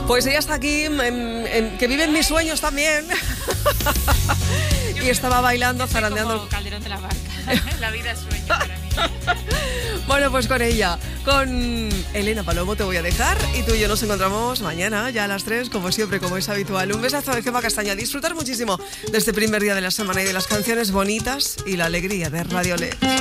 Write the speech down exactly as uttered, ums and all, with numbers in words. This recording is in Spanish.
Pues ella está aquí, en, en, que vive en mis sueños también. Y estaba bailando, Yo soy zarandeando. Como Calderón de la Barca. La vida es sueño para mí. Bueno, pues con ella, con Elena Palomo te voy a dejar y tú y yo nos encontramos mañana ya a las tres, como siempre, como es habitual. Un besazo de Gemma Castaña. Disfrutar muchísimo de este primer día de la semana y de las canciones bonitas y la alegría de Radio Le.